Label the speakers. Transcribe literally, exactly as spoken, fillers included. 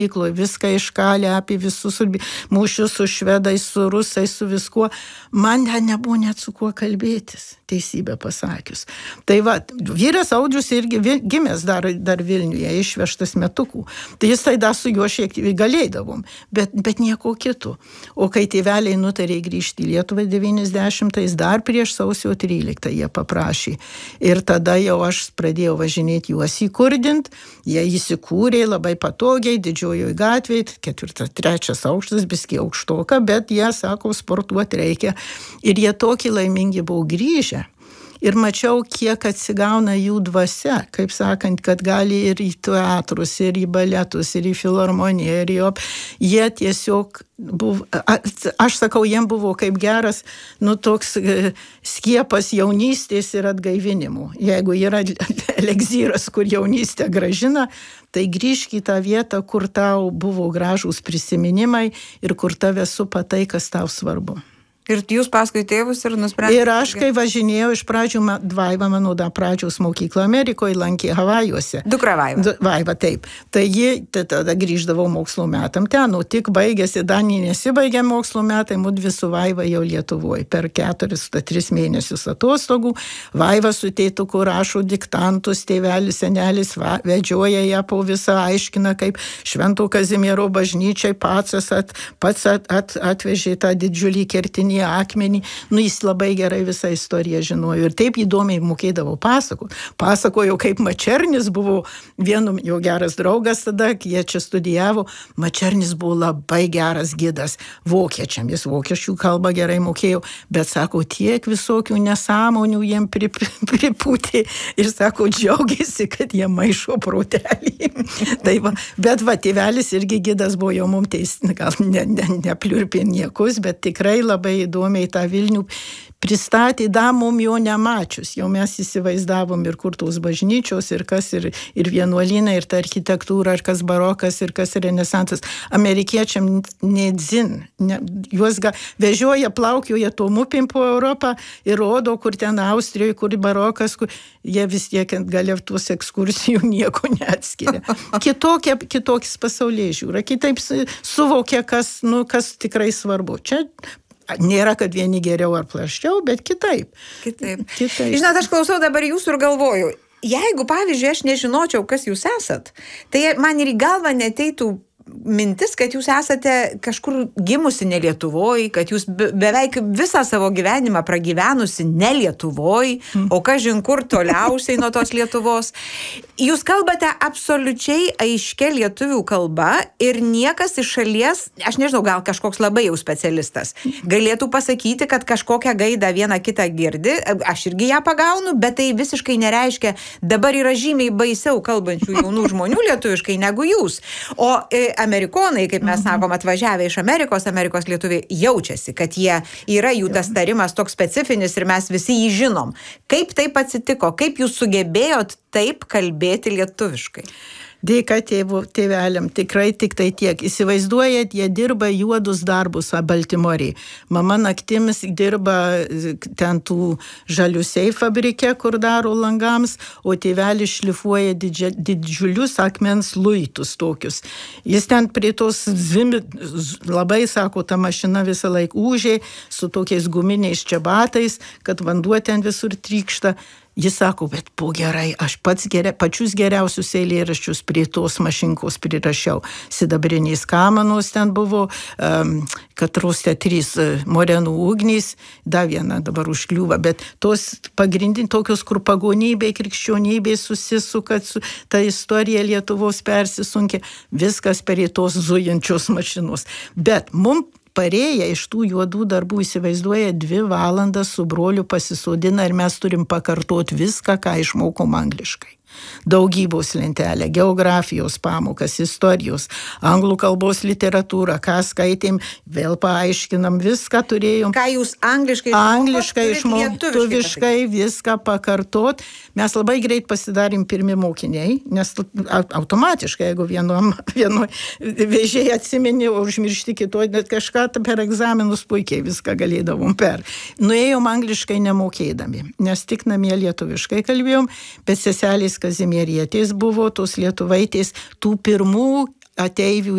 Speaker 1: mokykloje, viską iškalė apie visus mūšius su švedais, su rusais, su viskuo. Man nebuvo net su kuo kalbėtis, teisybę pasakius. Tai va, vyras Audrius irgi gimęs dar, dar Vilniuje, išvežtas metukų. Tai jis tai dar su juo šiek tiek galėdavom, bet, bet nieko kito. O kai tėveliai nutarė grįžti į Lietuvą devyniasdešimtais, dar prieš sausio tryliktą jie paprašė. Ir tada jau aš pradėjau važinėti juos įkurdint, jie įsikūrė labai patogiai, didžiojoje gatvėje, ketvirtas, trečias aukštas, biski aukštoka, bet jie sako, sportuoti reikia. Ir jie tokį laimingi buvo grįžę. Ir mačiau, kiek atsigauna jų dvasia, kaip sakant, kad gali ir į teatrus, ir į baletus, ir į filharmoniją, ir į op. Jie tiesiog buvo, aš sakau, jiem buvo kaip geras, nu, toks skiepas jaunystės ir atgaivinimų. Jeigu yra eleksyras, kur jaunystė gražina, tai grįžk į tą vietą, kur tau buvo gražūs prisiminimai ir kur tave supa tai, kas tau svarbu.
Speaker 2: Ir jūs paskui tėvus ir nusprendėte?
Speaker 1: Ir aš, kai važinėjau, iš pradžių Vaiva, mano da pradžios mokyklą Amerikoje, lankė Havajuose.
Speaker 2: Dukra Vaiva.
Speaker 1: Vaiva, taip. Tai ji tada grįždavo mokslo metam ten, o tik baigėsi, dar nesibaigė mokslo metai, mudvi su Vaiva jau Lietuvoje. Per keturis, tris mėnesius atostogų, Vaiva su tėtuku rašo diktantus, tėvelis, senelis va, vedžioja ją po visą, aiškina, kaip Švento Kazimiero bažnyčiai pats at, pats at, at, atvežė tą didžiulį kertinį akmenį, nu jis labai gerai visą istoriją žinojo ir taip įdomiai mokėdavo pasakoti. Pasakojo, kaip Mačernis buvo vienu jo geras draugas tada, kai jie čia studijavo. Mačernis buvo labai geras gidas vokiečiam, jis vokiečių kalbą gerai mokėjo, bet sako, tiek visokių nesąmonių jiem pripūtė ir sako, džiaugiasi, kad jie maišo protelį. Tai va, bet va, tėvelis irgi gidas buvo jau mums teis, gal ne, ne, nepliurpė niekus, bet tikrai labai įdomiai tą Vilnių pristatė, da mum jo nemačius. Jau mes įsivaizdavom ir kur tos bažnyčios, ir kas, ir, ir vienuolynai, ir ta architektūra, ir kas barokas, ir kas renesansas. Amerikiečiam nedzin. Ne, juos ga, vežioja, plaukioja tom upėm po Europą ir rodo, kur ten Austrijoje, kur barokas, kur jie vis tiek galia tos ekskursijų nieko neatskiria. Kitokia, kitokis pasaulyje žiūra, kitaip suvokia, kas, nu, kas tikrai svarbu. Čia nėra, kad vieni geriau ar plaščiau, bet kitaip.
Speaker 2: Kitaip.
Speaker 1: Kitaip.
Speaker 2: Žinot, aš klausau dabar jūsų ir galvoju, jeigu, pavyzdžiui, aš nežinočiau, kas jūs esat, tai man ir į galvą neteitų mintis, kad jūs esate kažkur gimusi ne Lietuvoj, kad jūs be, beveik visą savo gyvenimą pragyvenusi ne Lietuvoj, mm. o kažin kur toliausiai nuo tos Lietuvos. Jūs kalbate absoliučiai aiškia lietuvių kalba ir niekas iš šalies, aš nežinau, gal kažkoks labai jau specialistas, galėtų pasakyti, kad kažkokią gaidą vieną kitą girdi, aš irgi ją pagaunu, bet tai visiškai nereiškia, dabar yra žymiai baisiau kalbančių jaunų žmonių lietuviškai negu jūs. O e, amerikonai, kaip mes sakom, atvažiavę iš Amerikos, Amerikos lietuviai jaučiasi, kad jie yra jų tas tarimas toks specifinis ir mes visi jį žinom. Kaip taip atsitiko? Kaip jūs sugebėjot taip kalbėti lietuviškai?
Speaker 1: Dėka tėvų, tėveliam, tikrai tik tai tiek. Įsivaizduojat, jie dirba juodus darbus Baltimorėje. Mama naktimis dirba ten tų žaliusiai fabrike, kur daro langams, o tėvelis šlifuoja didžia, didžiulius akmens luitus tokius. Jis ten prie tos zvimi, labai, sako, ta mašina visą laiką ūžė su tokiais guminiais čiabatais, kad vanduo ten visur trykšta. Jis sako, bet po gerai, aš pats geria, pačius geriausius eilėraščius prie tos mašinkos prirašiau. Sidabrinės kamanos ten buvo, um, katros te trys morenų ugnys, dar viena dabar užkliūva, bet tos pagrindin tokios, kur pagonybė, krikščionybė susisuka, su, ta istorija Lietuvos persisunkia, viskas prie tos zujančios mašinos. Bet mum parėję iš tų juodų darbų įsivaizduoja dvi valandas su broliu pasisodina ir mes turim pakartot viską, ką išmokom angliškai. Daugybos lentelę, geografijos pamokas, istorijos, anglų kalbos literatūrą, ką skaitėm, vėl paaiškinam, viską turėjom.
Speaker 2: Ką jūs angliškai
Speaker 1: angliškai išmokot, lietuviškai viską pakartot. Mes labai greit pasidarėm pirmi mokiniai, nes automatiškai, jeigu vienom, vienoj vežėjai atsiminė, užmiršti kitoj, net kažką per egzaminus puikiai viską galėdavom per. Nuėjom angliškai nemokėdami, nes tik namie lietuviškai kalbėjom, bet seselės Kazimierietės buvo, tos lietuvaitės, tų pirmų ateivių